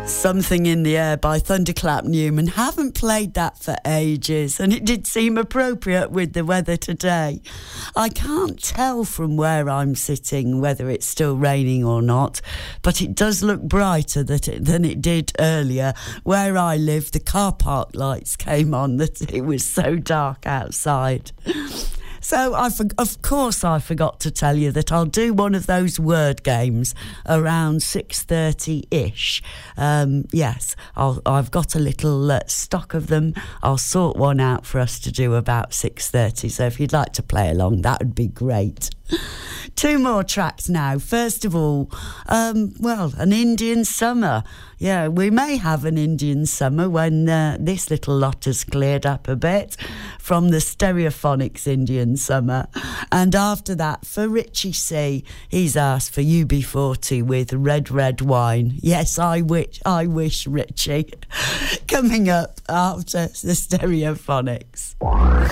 Something in the Air by Thunderclap Newman. Haven't played that for ages, and it did seem appropriate with the weather today. I can't tell from where I'm sitting whether it's still raining or not, but it does look brighter than it did earlier. Where I live, the car park lights came on that it was so dark outside. So, of course, I forgot to tell you that I'll do one of those word games around 6:30-ish. Yes, I've got a little stock of them. I'll sort one out for us to do about 6:30. So if you'd like to play along, that would be great. Two more tracks now. First of all, an Indian summer. Yeah, we may have an Indian summer when this little lot has cleared up a bit from the Stereophonics Indian summer. And after that, for Richie C, he's asked for UB40 with Red Red Wine. Yes, I wish, Richie. Coming up after the Stereophonics.